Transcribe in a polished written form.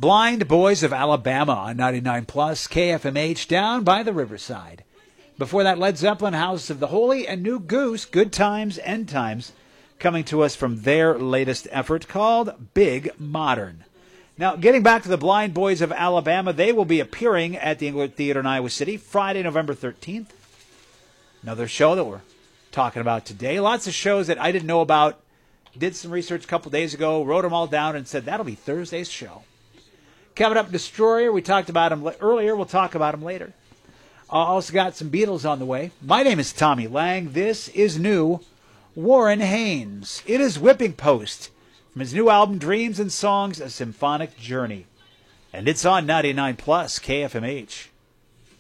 Blind Boys of Alabama on 99 Plus KFMH down by the riverside. Before that, Led Zeppelin, House of the Holy, and New Goose, Good Times, End Times, coming to us from their latest effort called Big Modern. Now, getting back to the Blind Boys of Alabama, they will be appearing at the Engler Theater in Iowa City Friday, November 13th. Another show that we're talking about today. Lots of shows that I didn't know about. Did some research a couple days ago, wrote them all down, and said that'll be Thursday's show. Coming up, Destroyer. We talked about him earlier. We'll talk about him later. Also got some Beatles on the way. My name is Tommy Lang. This is new Warren Haynes. It is Whipping Post from his new album, Dreams and Songs, A Symphonic Journey. And it's on 99 Plus KFMH.